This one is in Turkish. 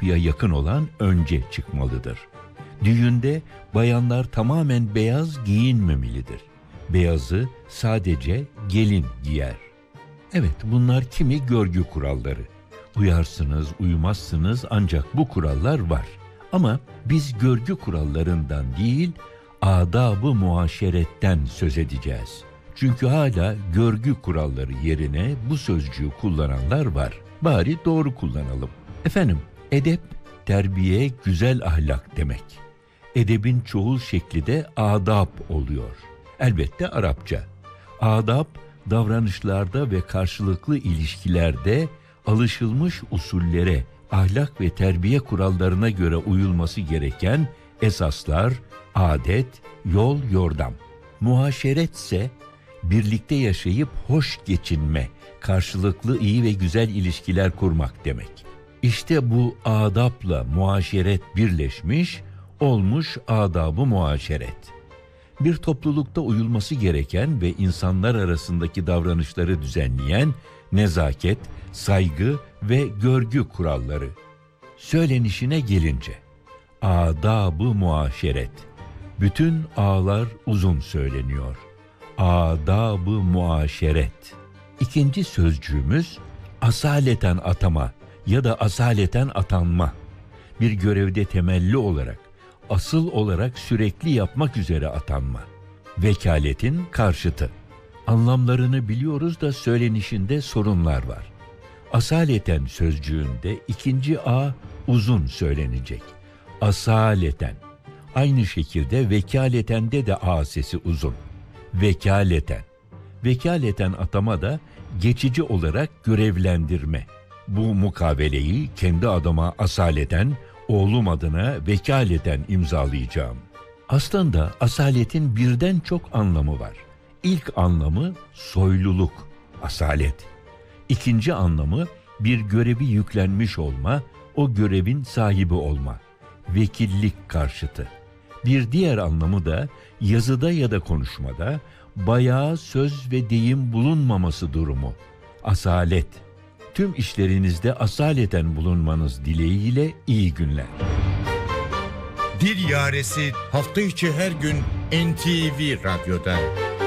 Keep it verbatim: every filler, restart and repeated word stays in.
kapıya yakın olan önce çıkmalıdır. Düğünde bayanlar tamamen beyaz giyinmemelidir. Beyazı sadece gelin giyer. Evet, bunlar kimi görgü kuralları. Uyarsınız, uymazsınız, ancak bu kurallar var. Ama biz görgü kurallarından değil, adab-ı muaşeretten söz edeceğiz. Çünkü hala görgü kuralları yerine bu sözcüğü kullananlar var. Bari doğru kullanalım. Efendim, edep, terbiye, güzel ahlak demek. Edebin çoğul şekli de adab oluyor. Elbette Arapça. Adab, davranışlarda ve karşılıklı ilişkilerde alışılmış usullere, ahlak ve terbiye kurallarına göre uyulması gereken esaslar, adet, yol, yordam. Muhaşeret ise birlikte yaşayıp hoş geçinme, karşılıklı iyi ve güzel ilişkiler kurmak demek. İşte bu adapla muaşeret birleşmiş, olmuş adab-ı muaşeret. Bir toplulukta uyulması gereken ve insanlar arasındaki davranışları düzenleyen nezaket, saygı ve görgü kuralları. Söylenişine gelince, adab-ı muaşeret. Bütün a'lar uzun söyleniyor. Adab-ı muaşeret. İkinci sözcüğümüz asaleten atama ya da asaleten atanma. Bir görevde temelli olarak, asıl olarak sürekli yapmak üzere atanma. Vekaletin karşıtı. Anlamlarını biliyoruz da söylenişinde sorunlar var. Asaleten sözcüğünde ikinci a uzun söylenecek. Asaleten. Aynı şekilde vekaletende de a sesi uzun. Vekaleten. Vekaleten atama da geçici olarak görevlendirme. Bu mukaveleyi kendi adıma asaleten, oğlum adına vekaleten imzalayacağım. Aslında asaletin birden çok anlamı var. İlk anlamı soyluluk, asalet. İkinci anlamı bir görevi yüklenmiş olma, o görevin sahibi olma. Vekillik karşıtı. Bir diğer anlamı da yazıda ya da konuşmada bayağı söz ve deyim bulunmaması durumu. Asalet. Tüm işlerinizde asaleten bulunmanız dileğiyle iyi günler. Dil Yaresi hafta içi her gün N T V Radyo'da.